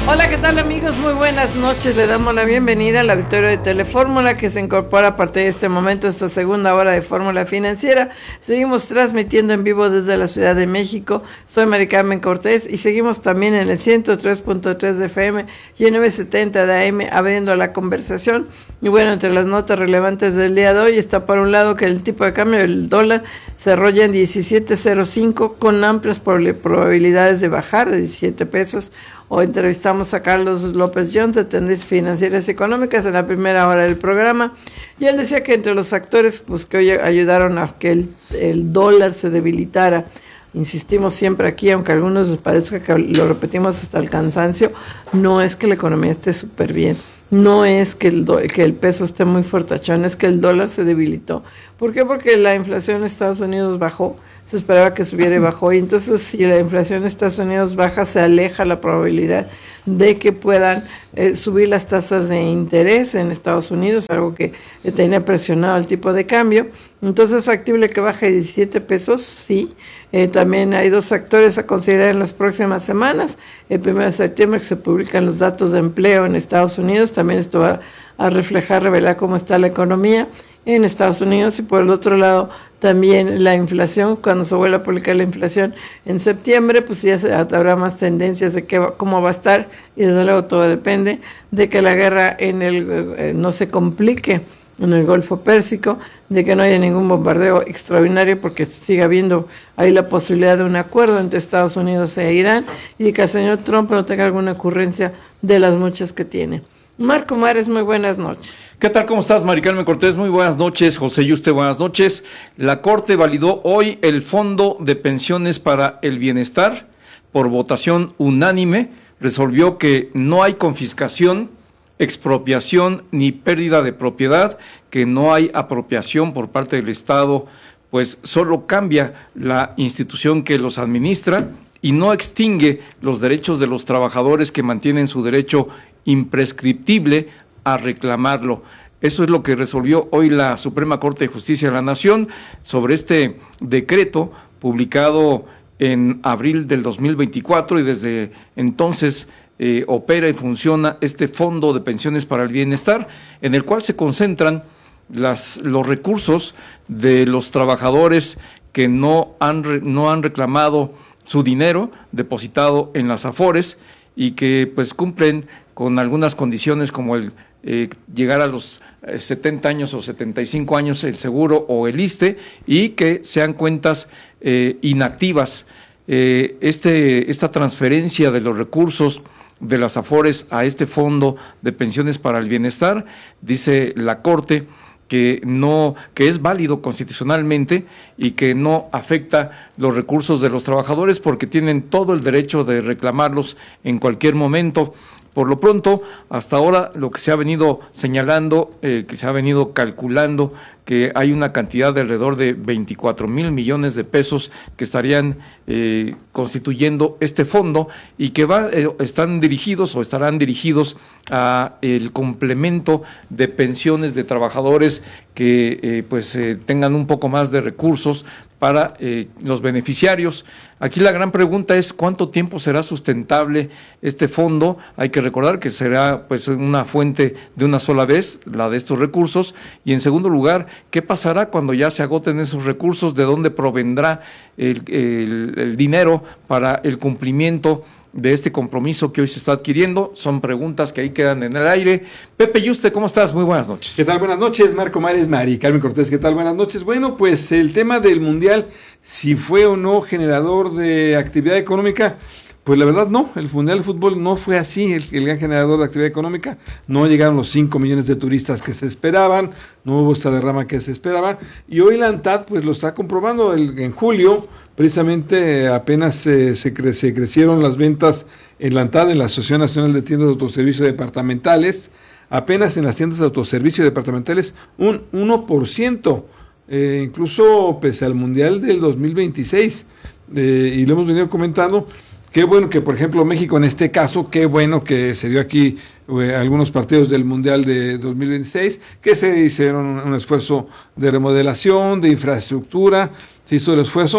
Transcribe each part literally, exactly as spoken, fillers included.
Hola, ¿qué tal amigos? Muy buenas noches. Le damos la bienvenida a la Victoria de Telefórmula, que se incorpora a partir de este momento, esta segunda hora de Fórmula Financiera. Seguimos transmitiendo en vivo desde la Ciudad de México. Soy Mari Carmen Cortés y seguimos también en el ciento tres punto tres de F M y en novecientos setenta de A M abriendo la conversación. Y bueno, entre las notas relevantes del día de hoy está por un lado que el tipo de cambio del dólar cerró ya en diecisiete cero cinco con amplias probabilidades de bajar de diecisiete pesos. Hoy entrevistamos a Carlos López Jones de Tendencias Financieras y Económicas en la primera hora del programa, y él decía que entre los factores pues, que hoy ayudaron a que el, el dólar se debilitara, insistimos siempre aquí, aunque a algunos les parezca que lo repetimos hasta el cansancio, no es que la economía esté súper bien, no es que el, do, que el peso esté muy fortachón, es que el dólar se debilitó. ¿Por qué? Porque la inflación en Estados Unidos bajó, se esperaba que subiera y bajó, y entonces si la inflación en Estados Unidos baja, se aleja la probabilidad de que puedan eh, subir las tasas de interés en Estados Unidos, algo que eh, tenía presionado el tipo de cambio. Entonces es factible que baje diecisiete pesos, sí. Eh, también hay dos factores a considerar en las próximas semanas. El primero de septiembre, que se publican los datos de empleo en Estados Unidos, también esto va a reflejar, revelar cómo está la economía en Estados Unidos, y por el otro lado también la inflación. Cuando se vuelva a publicar la inflación en septiembre, pues ya se, habrá más tendencias de qué va, cómo va a estar, y desde luego todo depende de que la guerra en el eh, no se complique en el Golfo Pérsico, de que no haya ningún bombardeo extraordinario, porque siga habiendo ahí la posibilidad de un acuerdo entre Estados Unidos e Irán, y de que el señor Trump no tenga alguna ocurrencia de las muchas que tiene. Marco Mares, muy buenas noches. ¿Qué tal? ¿Cómo estás, Mari Carmen Cortés? Muy buenas noches. José Yuste, buenas noches. La Corte validó hoy el Fondo de Pensiones para el Bienestar por votación unánime. Resolvió que no hay confiscación, expropiación ni pérdida de propiedad, que no hay apropiación por parte del Estado, pues solo cambia la institución que los administra y no extingue los derechos de los trabajadores que mantienen su derecho imprescriptible a reclamarlo. Eso es lo que resolvió hoy la Suprema Corte de Justicia de la Nación sobre este decreto publicado en abril del dos mil veinticuatro, y desde entonces eh, opera y funciona este Fondo de Pensiones para el Bienestar, en el cual se concentran las, los recursos de los trabajadores que no han, no han reclamado su dinero depositado en las AFORES y que pues cumplen con algunas condiciones como el eh, llegar a los eh, setenta años o setenta y cinco años el seguro o el ISSSTE, y que sean cuentas eh, inactivas. Eh, este, esta transferencia de los recursos de las AFORES a este Fondo de Pensiones para el Bienestar, dice la Corte, que no, que es válido constitucionalmente y que no afecta los recursos de los trabajadores porque tienen todo el derecho de reclamarlos en cualquier momento. Por lo pronto, hasta ahora lo que se ha venido señalando, eh, que se ha venido calculando, que hay una cantidad de alrededor de veinticuatro mil millones de pesos que estarían eh, constituyendo este fondo, y que va, eh, están dirigidos o estarán dirigidos a el complemento de pensiones de trabajadores que eh, pues eh, tengan un poco más de recursos para eh, los beneficiarios. Aquí la gran pregunta es cuánto tiempo será sustentable este fondo. Hay que recordar que será pues una fuente de una sola vez, la de estos recursos, y en segundo lugar, ¿qué pasará cuando ya se agoten esos recursos? ¿De dónde provendrá el, el, el dinero para el cumplimiento de este compromiso que hoy se está adquiriendo? Son preguntas que ahí quedan en el aire. Pepe Yuste, ¿cómo estás? Muy buenas noches. ¿Qué tal? Buenas noches, Marco Mares, Mari Carmen Cortés, ¿qué tal? Buenas noches. Bueno, pues el tema del Mundial, si fue o no generador de actividad económica, pues la verdad no, el Mundial de Fútbol no fue así, el, el gran generador de actividad económica. No llegaron los cinco millones de turistas que se esperaban, no hubo esta derrama que se esperaba, y hoy la ANTAD pues lo está comprobando. El, en julio precisamente apenas eh, se, cre se crecieron las ventas en la ANTAD, en la Asociación Nacional de Tiendas de Autoservicio Departamentales, apenas en las tiendas de autoservicio departamentales un uno por ciento, eh, incluso pese al Mundial del dos mil veintiséis, eh, y lo hemos venido comentando. Qué bueno que, por ejemplo, México en este caso, qué bueno que se dio aquí eh, algunos partidos del Mundial de dos mil veintiséis, que se hicieron un, un esfuerzo de remodelación, de infraestructura, se hizo el esfuerzo,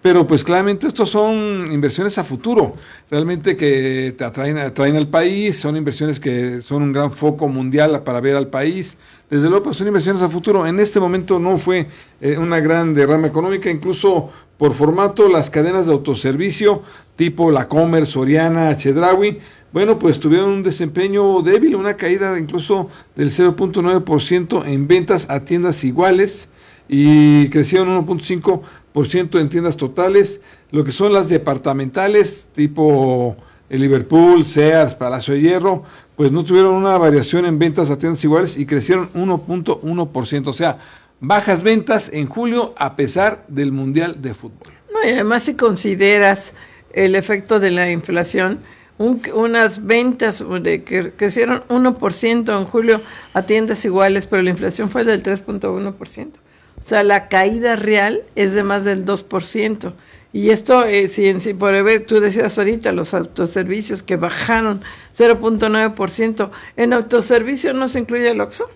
pero pues claramente estos son inversiones a futuro, realmente que te atraen, atraen al país, son inversiones que son un gran foco mundial para ver al país, desde luego pues son inversiones a futuro. En este momento no fue eh, una gran derrama económica, incluso por formato las cadenas de autoservicio tipo La Comer, Soriana, Chedraui, bueno, pues tuvieron un desempeño débil, una caída incluso del cero punto nueve por ciento en ventas a tiendas iguales y crecieron uno punto cinco por ciento en tiendas totales. Lo que son las departamentales tipo el Liverpool, Sears, Palacio de Hierro, pues no tuvieron una variación en ventas a tiendas iguales y crecieron uno punto uno por ciento, o sea, bajas ventas en julio a pesar del Mundial de Fútbol. No, y además si consideras el efecto de la inflación, Un, unas ventas de que crecieron uno por ciento en julio a tiendas iguales, pero la inflación fue del tres punto uno por ciento. O sea, la caída real es de más del dos por ciento. Y esto, eh, si, si por ver, tú decías ahorita, los autoservicios que bajaron cero punto nueve por ciento, ¿en autoservicio no se incluye el Oxxo?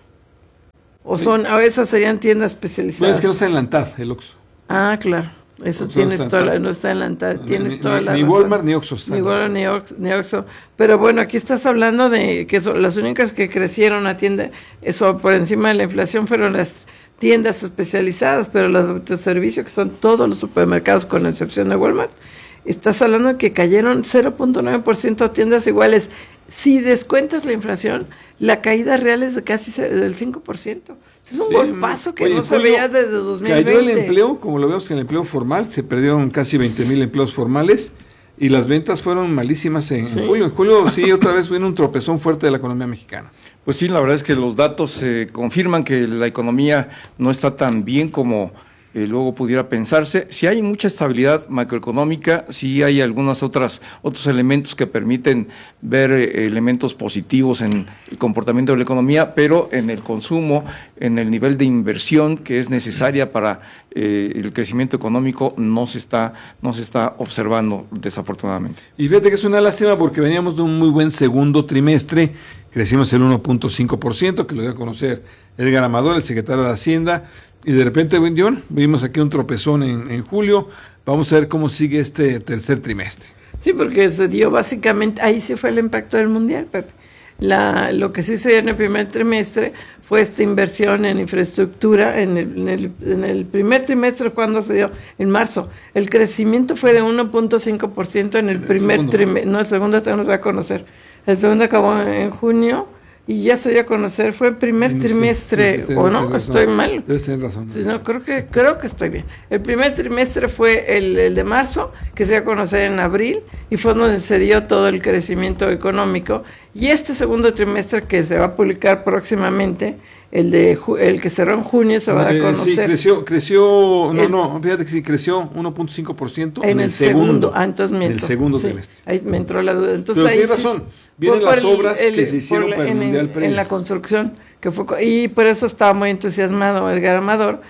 ¿O sí. son, a esas serían tiendas especializadas? No, es que no está en la ANTAD, el Oxxo. Ah, claro. Eso no tienes toda la, no está en la ANTAD, tienes ni, toda ni, la ni razón. Walmart ni Oxxo está. Ni Walmart ni Oxxo, ni Oxxo. Pero bueno, aquí estás hablando de que son las únicas que crecieron a tienda, eso por encima de la inflación fueron las tiendas especializadas, pero los autoservicios, que son todos los supermercados con excepción de Walmart, estás hablando de que cayeron cero punto nueve por ciento a tiendas iguales. Si descuentas la inflación, la caída real es de casi del cinco por ciento. Es un sí, golpazo que oye, no se veía desde dos mil veinte. Cayó el empleo, como lo vemos que el empleo formal, se perdieron casi veinte mil empleos formales y las ventas fueron malísimas en, sí. en julio. En julio sí, otra vez vino un tropezón fuerte de la economía mexicana. Pues sí, la verdad es que los datos eh, confirman que la economía no está tan bien como Eh, luego pudiera pensarse. Si hay mucha estabilidad macroeconómica, si hay algunos otras, otros elementos que permiten ver eh, elementos positivos en el comportamiento de la economía, pero en el consumo, en el nivel de inversión que es necesaria para eh, el crecimiento económico, no se está, no se está observando, desafortunadamente. Y fíjate que es una lástima porque veníamos de un muy buen segundo trimestre, crecimos el uno punto cinco por ciento, que lo dio a conocer Edgar Amador, el secretario de Hacienda. Y de repente, bueno, vimos aquí un tropezón en, en julio. Vamos a ver cómo sigue este tercer trimestre. Sí, porque se dio básicamente, ahí sí fue el impacto del Mundial, Pepe. La, lo que sí se dio en el primer trimestre fue esta inversión en infraestructura. En el, en el, en el primer trimestre, cuando se dio, en marzo, el crecimiento fue de uno punto cinco por ciento en el, el primer trimestre. No, el segundo te nos va a conocer. El segundo acabó en junio. Y ya se dio a conocer, fue el primer sí, trimestre, sí, sí, ¿o no? Estoy mal. Debes tener razón. Sí, no, creo que creo que estoy bien. El primer trimestre fue el, el de marzo, que se dio a conocer en abril, y fue donde se dio todo el crecimiento económico. Y este segundo trimestre, que se va a publicar próximamente, el de el que cerró en junio, se va a dar a conocer. Sí, creció, creció, no, el, no, fíjate que sí, creció uno punto cinco por ciento en, en el segundo. segundo. Ah, entonces me en el segundo sí, trimestre. Ahí me entró la duda. Entonces, pero ahí tienes sí, razón, vienen las obras el, el, que se hicieron la, para el en, Mundial en, en la construcción, que fue y por eso estaba muy entusiasmado Edgar Amador,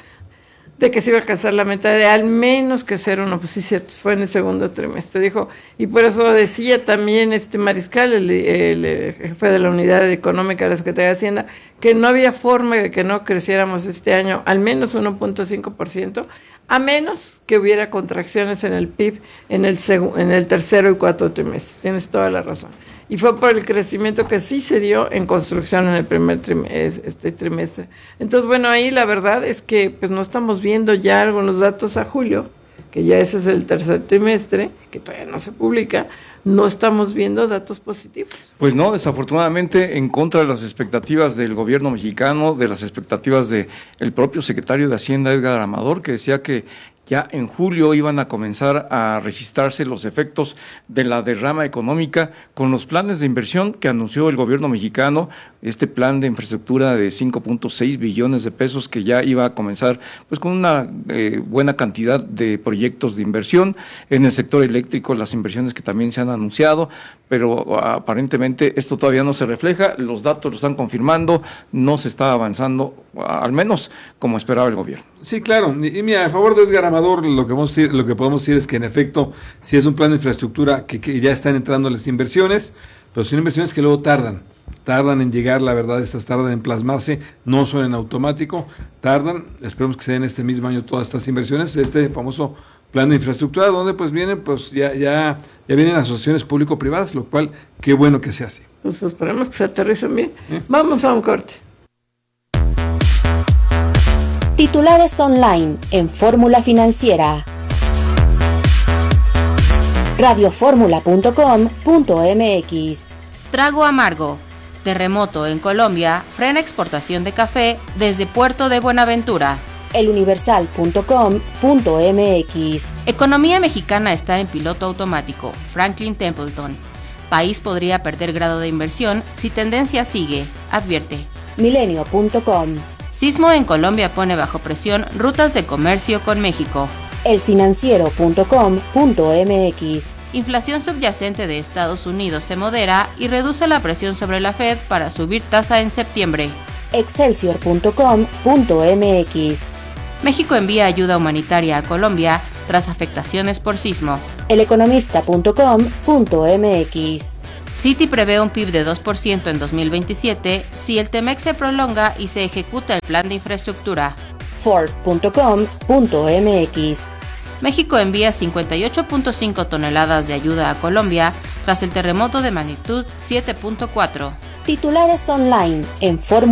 de que se iba a alcanzar la meta de al menos que ser uno, pues sí, cierto, fue en el segundo trimestre, dijo, y por eso decía también este Mariscal, el, el, el jefe de la Unidad Económica de la Secretaría de Hacienda, que no había forma de que no creciéramos este año al menos uno punto cinco por ciento, a menos que hubiera contracciones en el P I B en el, seg- en el tercero y cuarto trimestre, tienes toda la razón. Y fue por el crecimiento que sí se dio en construcción en el primer trimestre, este trimestre. Entonces, bueno, ahí la verdad es que pues no estamos viendo ya algunos datos a julio, que ya ese es el tercer trimestre, que todavía no se publica, no estamos viendo datos positivos. Pues no, desafortunadamente, en contra de las expectativas del gobierno mexicano, de las expectativas de el propio secretario de Hacienda, Edgar Amador, que decía que ya en julio iban a comenzar a registrarse los efectos de la derrama económica con los planes de inversión que anunció el gobierno mexicano, este plan de infraestructura de cinco punto seis billones de pesos que ya iba a comenzar pues con una eh, buena cantidad de proyectos de inversión en el sector eléctrico, las inversiones que también se han anunciado, pero aparentemente esto todavía no se refleja, los datos lo están confirmando, no se está avanzando, al menos como esperaba el gobierno. Sí, claro, y, y mira, a favor de Edgar Amador, lo que, vamos a decir, lo que podemos decir es que en efecto, si es un plan de infraestructura que, que ya están entrando las inversiones, pero son inversiones que luego tardan, tardan en llegar, la verdad, estas tardan en plasmarse, no son en automático, tardan, esperemos que se den este mismo año todas estas inversiones, este famoso plan de infraestructura, donde pues vienen, pues ya, ya, ya vienen asociaciones público-privadas, lo cual, qué bueno que se hace. Pues esperemos que se aterricen bien. ¿Eh? Vamos a un corte. Titulares online en Fórmula Financiera. radioformula punto com punto m x. Trago amargo. Terremoto en Colombia frena exportación de café desde Puerto de Buenaventura. eluniversal punto com punto m x. Economía mexicana está en piloto automático. Franklin Templeton. País podría perder grado de inversión si tendencia sigue, advierte. milenio punto com. Sismo en Colombia pone bajo presión rutas de comercio con México. elfinanciero punto com punto m x. Inflación subyacente de Estados Unidos se modera y reduce la presión sobre la Fed para subir tasa en septiembre. excelsior punto com punto m x. México envía ayuda humanitaria a Colombia tras afectaciones por sismo. eleconomista punto com punto m x. Citi prevé un P I B de dos por ciento en dos mil veintisiete si el T-MEC se prolonga y se ejecuta el plan de infraestructura. ford punto com punto m x. México envía cincuenta y ocho punto cinco toneladas de ayuda a Colombia tras el terremoto de magnitud siete punto cuatro. Titulares online en Fórmula